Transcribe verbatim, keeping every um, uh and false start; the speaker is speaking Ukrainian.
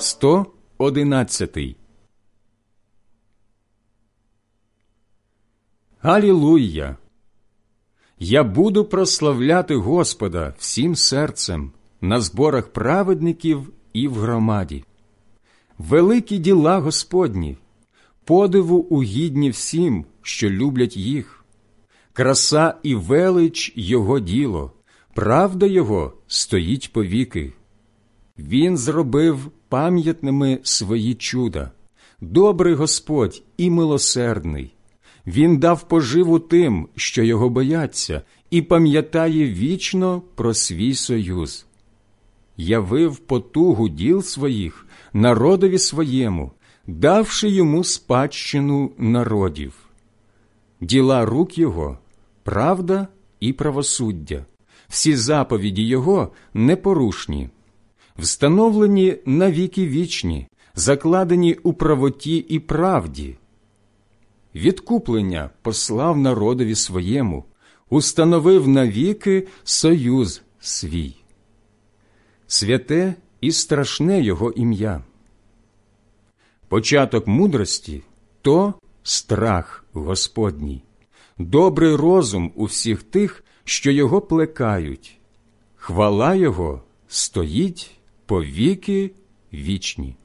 сто одинадцятий. Алілуя! Я буду прославляти Господа всім серцем на зборах праведників і в громаді. Великі діла Господні, подиву угідні всім, що люблять їх. Краса і велич Його діло, правда Його стоїть повіки. Він зробив пам'ятними свої чуда. Добрий Господь і милосердний. Він дав поживу тим, що Його бояться, і пам'ятає вічно про свій союз. Явив потугу діл своїх народові своєму, давши йому спадщину народів. Діла рук Його – правда і правосуддя, всі заповіді Його непорушні, встановлені на віки вічні, закладені у правоті і правді. Відкуплення послав народові своєму, установив навіки союз свій. Святе і страшне Його ім'я. Початок мудрості – то страх Господній, добрий розум у всіх тих, що Його плекають. Хвала Його стоїть по віки вічні.